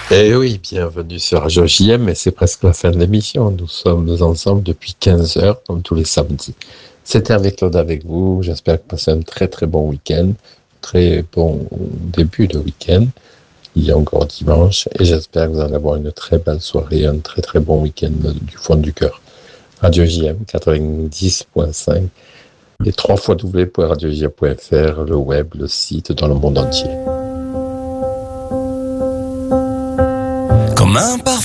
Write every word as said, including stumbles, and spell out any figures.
Eh oui, bienvenue sur Radio J M, et c'est presque la fin de l'émission. Nous sommes ensemble depuis quinze heures, comme tous les samedis. C'était avec Claude avec vous. J'espère que vous passez un très très bon week-end, très bon début de week-end. Il y a encore dimanche, et j'espère que vous allez avoir une très belle soirée, un très très bon week-end du fond du cœur. Radio J M quatre-vingt-dix point cinq et trois fois w point radio j m point f r, le web, le site dans le monde entier. Comme un parfum